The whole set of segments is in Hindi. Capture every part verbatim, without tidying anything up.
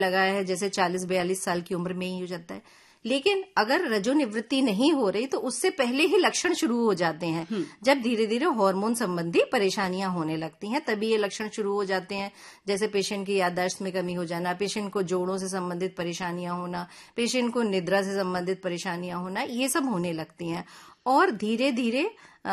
लगा है जैसे चालीस बयालीस साल की उम्र में ही हो जाता है। लेकिन अगर रजोनिवृत्ति नहीं हो रही तो उससे पहले ही लक्षण शुरू हो जाते हैं। जब धीरे धीरे हार्मोन संबंधी परेशानियां होने लगती हैं तभी ये लक्षण शुरू हो जाते हैं। जैसे पेशेंट की याददाश्त में कमी हो जाना, पेशेंट को जोड़ों से संबंधित परेशानियां होना, पेशेंट को निद्रा से संबंधित परेशानियां होना, ये सब होने लगती हैं। और धीरे धीरे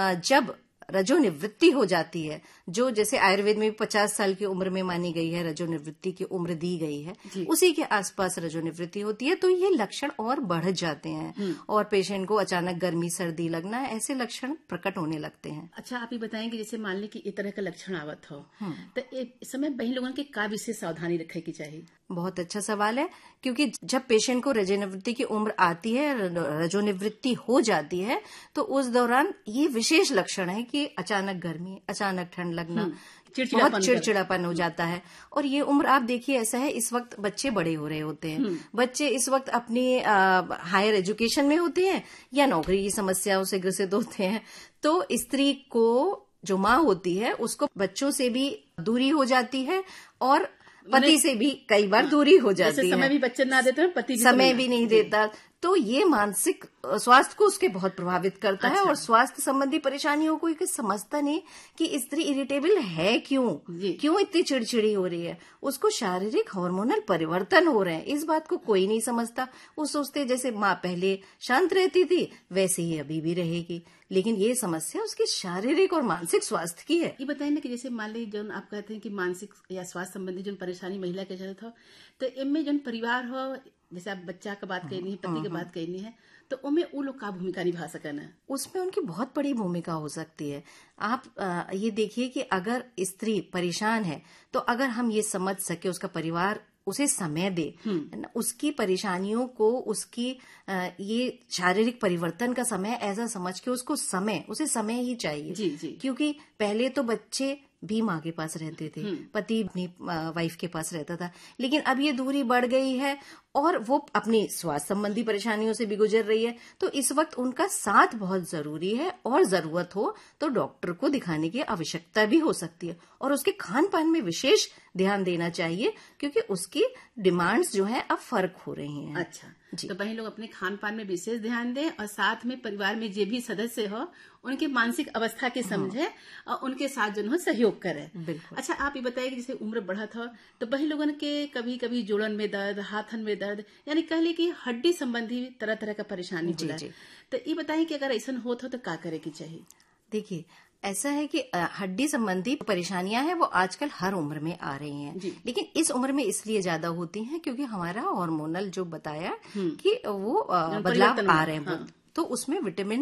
जब रजोनिवृत्ति हो जाती है, जो जैसे आयुर्वेद में भी पचास साल की उम्र में मानी गई है, रजोनिवृत्ति की उम्र दी गई है, उसी के आसपास रजोनिवृत्ति होती है, तो ये लक्षण और बढ़ जाते हैं और पेशेंट को अचानक गर्मी सर्दी लगना, ऐसे लक्षण प्रकट होने लगते हैं। अच्छा, आप ये बताएंगे जैसे मान लें कि इस तरह का लक्षण आवत हो तो इस समय बहन लोगों की का विशेष सावधानी रखे की चाहिए? बहुत अच्छा सवाल है, क्योंकि जब पेशेंट को रजोनिवृत्ति की उम्र आती है, रजोनिवृत्ति हो जाती है, तो उस दौरान ये विशेष लक्षण है कि अचानक गर्मी, अचानक ठंड लगना, बहुत चिड़चिड़ापन हो जाता है। और ये उम्र आप देखिए ऐसा है, इस वक्त बच्चे बड़े हो रहे होते हैं, बच्चे इस वक्त अपनी हायर एजुकेशन में होते हैं या नौकरी की समस्याओं से ग्रसित होते हैं। तो स्त्री को, जो माँ होती है, उसको बच्चों से भी दूरी हो जाती है और पति से भी कई बार दूरी हो जाती है। समय भी बच्चे ना देते हैं, पति भी समय भी नहीं देता, तो ये मानसिक स्वास्थ्य को उसके बहुत प्रभावित करता अच्छा। है। और स्वास्थ्य संबंधी परेशानियों को ये समझता नहीं कि स्त्री इरिटेबल है क्यों, क्यों इतनी चिड़चिड़ी हो रही है, उसको शारीरिक हार्मोनल परिवर्तन हो रहे हैं, इस बात को कोई नहीं समझता। वो सोचते जैसे माँ पहले शांत रहती थी वैसे ही अभी भी रहेगी, लेकिन ये समस्या उसके शारीरिक और मानसिक स्वास्थ्य की है। ये बताइए ना कि जैसे मान लीजिए जो आप कहते हैं कि मानसिक या स्वास्थ्य संबंधी जो परेशानी महिला के चलत हो, तो इनमें जो परिवार हो, जैसे आप बच्चा का बात करनी है, पति की बात करनी है, तो उनमें वो लोग का भूमिका निभा सकन है? उसमें उनकी बहुत बड़ी भूमिका हो सकती है। आप आ, ये देखिए कि अगर स्त्री परेशान है तो अगर हम ये समझ सके, उसका परिवार उसे समय दे, उसकी परेशानियों को, उसकी आ, ये शारीरिक परिवर्तन का समय ऐसा समझ के उसको समय, उसे समय ही चाहिए। जी, जी। क्योंकि पहले तो बच्चे भी माँ के पास रहते थे, पति अपनी वाइफ के पास रहता था, लेकिन अब ये दूरी बढ़ गई है और वो अपनी स्वास्थ्य संबंधी परेशानियों से भी गुजर रही है। तो इस वक्त उनका साथ बहुत जरूरी है और जरूरत हो तो डॉक्टर को दिखाने की आवश्यकता भी हो सकती है और उसके खान पान में विशेष ध्यान देना चाहिए, क्योंकि उसकी डिमांड्स जो है अब फर्क हो रही हैं। अच्छा, तो बहन लोग अपने खान पान में विशेष ध्यान दें और साथ में परिवार में जो भी सदस्य हो उनके मानसिक अवस्था के समझे और उनके साथ जो है सहयोग करे। बिल्कुल। अच्छा, आप ये बताइए कि जैसे उम्र बढ़त हो तो बहन लोगन के कभी कभी जोड़न में दर्द, हाथन में दर्द, यानी कह ली कि हड्डी संबंधी तरह तरह का परेशानी होला, तो ये बताइए कि अगर ऐसा होता हो तो क्या करे की चाहिए? देखिए, ऐसा है कि हड्डी संबंधी परेशानियां हैं वो आजकल हर उम्र में आ रही हैं, लेकिन इस उम्र में इसलिए ज्यादा होती हैं क्योंकि हमारा हार्मोनल जो बताया कि वो बदलाव आ रहे हैं। हाँ। तो उसमें विटामिन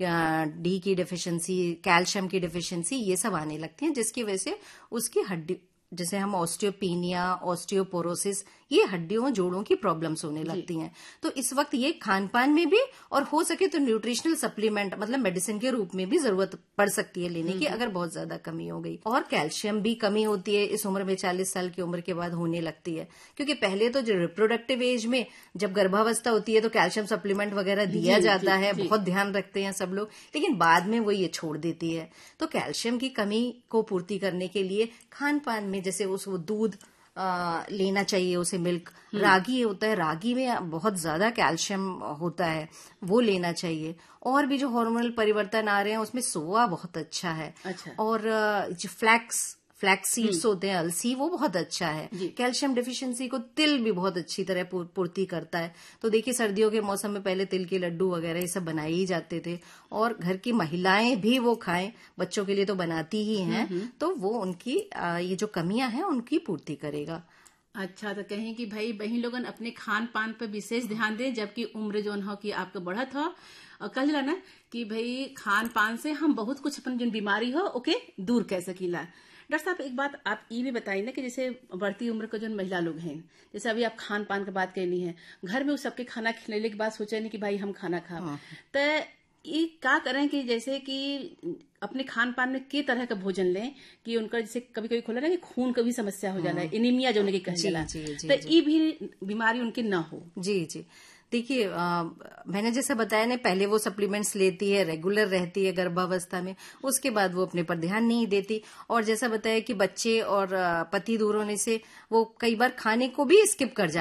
डी की डिफिशियंसी, कैल्शियम की डिफिशियंसी, ये सब आने लगती हैं, जिसकी वजह से उसकी हड्डी, जैसे हम ऑस्टियोपीनिया, ऑस्टियोपोरोसिस, ये हड्डियों जोड़ों की प्रॉब्लम्स होने लगती हैं। तो इस वक्त ये खान पान में भी और हो सके तो न्यूट्रिशनल सप्लीमेंट, मतलब मेडिसिन के रूप में भी जरूरत पड़ सकती है लेने की, अगर बहुत ज्यादा कमी हो गई। और कैल्शियम भी कमी होती है इस उम्र में, चालीस साल की उम्र के बाद होने लगती है, क्योंकि पहले तो जो रिप्रोडक्टिव एज में जब गर्भावस्था होती है तो कैल्शियम सप्लीमेंट वगैरह दिया जी, जाता जी, है, जी. बहुत ध्यान रखते हैं सब लोग, लेकिन बाद में वो ये छोड़ देती है। तो कैल्शियम की कमी को पूर्ति करने के लिए खान पान में जैसे उस वो दूध आ, लेना चाहिए, उसे मिल्क, रागी होता है, रागी में बहुत ज्यादा कैल्शियम होता है, वो लेना चाहिए। और भी जो हार्मोनल परिवर्तन आ रहे हैं उसमें सोया बहुत अच्छा है। अच्छा। और जो फ्लैक्स फ्लैक्स सीड्स होते हैं, अलसी, वो बहुत अच्छा है। कैल्शियम डिफिशिएंसी को तिल भी बहुत अच्छी तरह पूर्ति करता है। तो देखिए, सर्दियों के मौसम में पहले तिल के लड्डू वगैरह ये सब बनाए ही जाते थे और घर की महिलाएं भी वो खाएं, बच्चों के लिए तो बनाती ही हैं, तो वो उनकी ये जो कमियां हैं उनकी पूर्ति करेगा। अच्छा, तो कहें कि भाई बहन लोगन अपने खान पान पर विशेष ध्यान दें, जबकि उम्र जो हो कि आपको बढ़त हो, और कह ला ना कि भाई खान पान से हम बहुत कुछ अपन जो बीमारी हो ओके दूर कर सकीला। डॉक्टर साहब, एक बात आप ये भी बताइए ना कि जैसे बढ़ती उम्र के जो महिला लोग हैं, जैसे अभी आप खान पान की बात करनी है, घर में उस सबके खाना खिलाने के बाद सोचे नहीं कि भाई हम खाना खा, तो ये क्या करें कि जैसे कि अपने खान पान में के तरह का भोजन लें कि उनका जैसे कभी कभी खोला ना कि खून का भी समस्या हो जाला है, एनीमिया जो उनकी कह जाला, तो ये भी बीमारी उनकी ना हो। जी जी, देखिए, मैंने जैसा बताया ना, पहले वो सप्लीमेंट्स लेती है, रेगुलर रहती है गर्भावस्था में, उसके बाद वो अपने पर ध्यान नहीं देती। और जैसा बताया कि बच्चे और पति दूर होने से वो कई बार खाने को भी स्किप कर जाती